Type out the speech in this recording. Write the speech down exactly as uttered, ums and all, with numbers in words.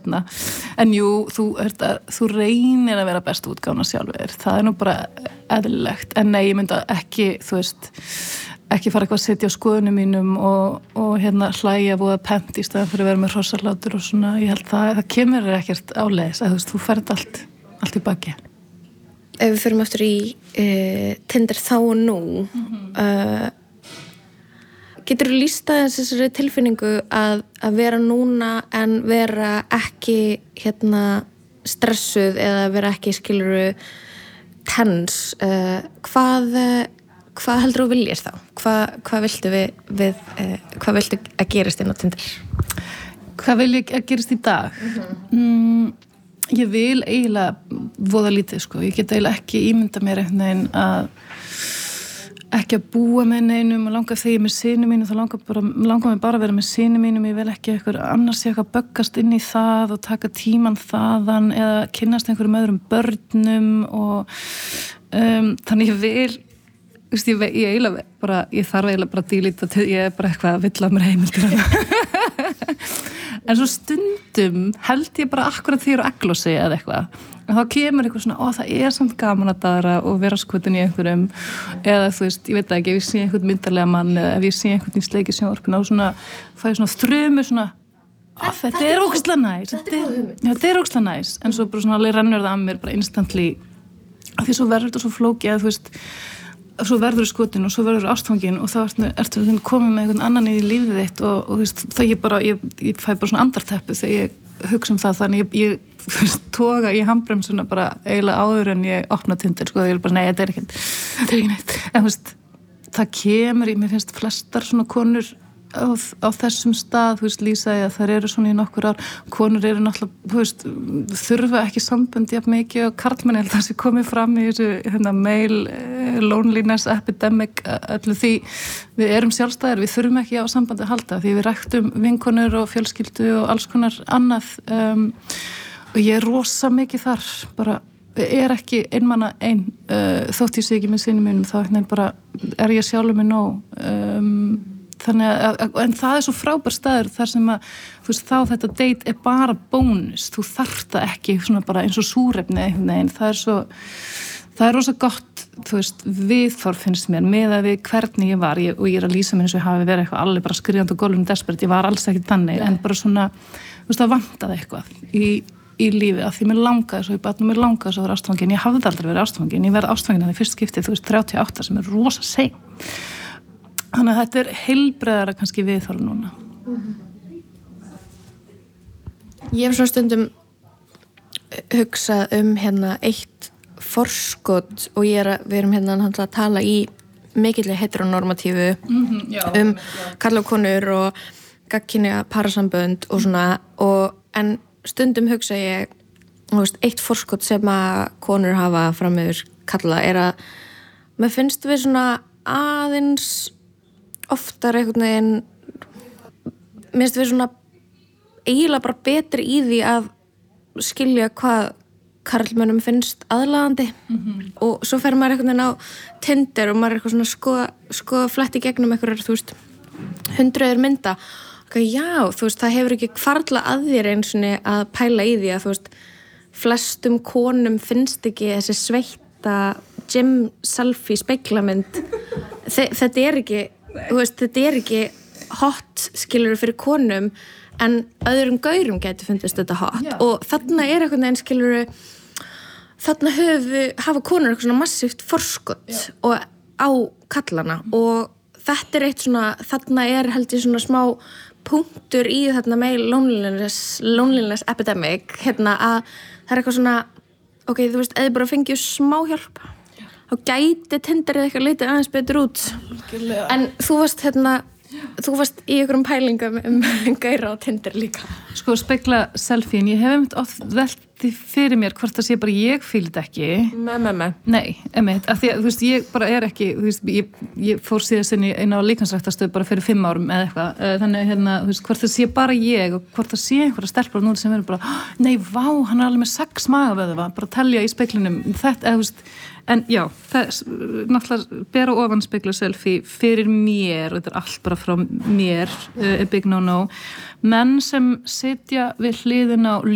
hérna en jú, þú, að, þú reynir að vera bestu útgáfuna sjálfur það er nú bara eðlilegt en nei, ég myndi ekki, þú veist ekki fara eitthvað að setja á skoðunum mínum og, og hérna hlæja voða pent í staðan fyrir að vera með hrossarlátur og svona, ég held það, það kemur ekkert áleiðis, að þú veist, þú ferð allt allt í baki. Ef við fyrir aftur í uh, Tinder þá og nú mm-hmm. uh, getur þú lýst aðeins þessari tilfinningu að, að vera núna en vera ekki hérna stressuð eða vera ekki skiluru tens uh, hvað hvað heldur þú viljir þá? Hvað, hvað viltu við, við uh, hvað viltu að gerast inn á Tinder? Hvað vil ég að gerast í dag? Mm-hmm. Mm, ég vil eiginlega voða lítið, sko. Ég get eiginlega ekki ímynda mér einhvern veginn að ekki að búa með neinum og langa þegar ég er með syni mínu, þá langar, bara, langar mig bara að vera með syni mínum, ég vil ekki eitthvað annars ég eitthvað böggast inn í það og taka tíman þaðan eða kynnast einhverjum öðrum börnum og um, þannig ég vil Vist, ég, ég, eiginlega bara, ég þarf eiginlega bara að dílita til, ég er bara eitthvað að vill að mér heimildir en svo stundum held ég bara akkurat því ég er á eglósi eða eitthvað, en þá kemur eitthvað svona ó það er samt gaman að daðra og vera skotin í einhverjum, eða þú veist ég veit ekki, ef ég sé einhvern myndarlega mann eða ef ég sé einhvern í sleiki sjónvarpinu og svona fæ ég svona þrumur svona ó þetta er ógeðslega næs þetta er ógeðslega næs, en svo bara svona alveg rennur það að mér bara instantly af því svo verður þetta svo flókið að þú veist svo verður skotin og svo verður ástfangin og þá ertu, ertu komið með einhvern annan í lífið þitt og, og veist, það ég bara ég, ég fæ bara svona andarteppu þegar ég hugsa um það þannig ég, ég veist, toga í handbremsuna bara eiginlega áður en ég opna Tinder sko, ég er bara, nei, þetta er ekki þetta er ekki neitt, en þú veist það kemur í, mér finnst flestar svona konur á, á þessum stað, þú veist, lýsa ég að þær eru svona í nokkur ár, konur eru náttúrulega, þú veist, þurfa ekki sambönd jafn mikið og karlmenn held að það sé komið fram í þessu, hérna, male loneliness epidemic, öllu því við erum sjálfstæðir, við þurfum ekki á sambandi að halda, því við ræktum vinkonur og fjölskyldu og alls konar annað um, og ég er rosa mikið þar, bara er ekki einmanna ein, uh, þótt ég sé ekki með sinni mínum, þá er bara, er ég sjálfur mig nóg um, þannig að, en það er svo frábær staður þar sem að, þú veist, þá þetta date er bara bónus, þú þarft það ekki svona bara eins og súrefni einhvern veginn, það er svo, það er rosa gott, þú veist, viðþorf finnst mér með að við hvernig ég var, ég, og ég er að lýsa mér eins og ég hafi verið eitthvað alveg bara skrifandi á gólfinu desperate, ég var alls ekki þannig, en bara svona, þú veist, það vantaði eitthvað í, í lífi, af því mér langaði svo í batnum, mér langaði svo að vera ástfangin, ég hafði aldrei verið ástfangin, ég verði ástfangin þannig fyrst skiptið, þú veist, þrjátíu og átta sem er rosa sein. Þannig að þetta er heilbreiðara kannski viðþorf núna. Ég hef svona stundum hugsað um hérna eitt forskot og ég er að, við erum hérna að tala í mikilli heteronormatífu mm-hmm, já, um já. karla og konur og gagnkynja parasambönd og svona, og, en stundum hugsa ég, þú veist, eitt forskot sem að konur hafa fram yfir karla er að mér finnst við svona aðeins oftar einhvern veginn minnst við svona eiginlega bara betri í því að skilja hvað karlmönnum finnst aðlaðandi mm-hmm. og svo fer maður einhvern veginn á Tinder og maður er eitthvað svona skoða, skoða flett í gegnum einhverjar, þú veist, hundruður mynda og já, þú veist, það hefur ekki hvarfla að þér eins og að pæla í því að, þú veist, flestum konum finnst ekki þessi sveita gym selfie speglamynd þetta er ekki þú veist, þetta er ekki hot skilur fyrir konum en öðrum gaurum getur fundist þetta hot Já. Og þarna er einhvern veginn skilur þarna höfu, hafa konur eitthvað svona massíft forskot Já. Og á kallana mm. og þetta er eitt svona, þarna er held ég svona smá punktur í þarna male loneliness, loneliness epidemic hérna að það er eitthvað svona ok, þú veist, eða bara fengið smá hjálp þá gæti Tinderið eitthvað litið aðeins betur út Algjörlega. En þú varst hérna þú varst í einhverjum pælingum um gæra á Tinder líka sko spegla selfie en ég hef einmitt oft velti fyrir mér hvort það sé bara ég fíl þetta ekki me, me, me. nei, einmitt, af því að þú veist ég bara er ekki þú veist, ég, ég fór síðast inn í eina á líkansræktarstöð bara fyrir fimm árum eða eitthvað þannig hérna, þú veist, hvort það sé bara ég og hvort það sé einhverja stelpur núna sem verður bara nei, vá, hann er alveg með sex magavöðva bara telja í speglinum þetta, eða þú veist en já, það er náttúrulega bera ofan spegla selfie fyrir mér og þetta er allt bara frá mér uh, big no no menn sem sitja við hliðina á